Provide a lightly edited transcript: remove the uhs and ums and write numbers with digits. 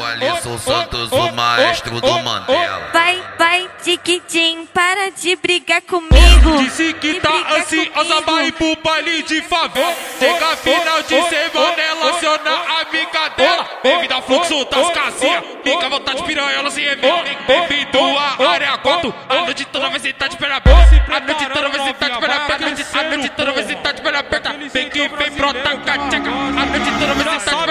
Alisson Santos, o maestro do Mandela. Vai, Tiquitim, para de brigar comigo. Disse que tá ansiosa pra ir pro baile de favela. Chega final de semana, ela aciona a amiga dela. Bem-vindo ao fluxo das casinhas, fica à vontade, piranha, se revela. Bem-vindo à área 4, a noite toda vai sentar de perna aberta. A noite toda vai sentar de perna aberta. A noite toda vai sentar de perna aberta. Vem que vem brota, cateca. A noite toda vai sentar de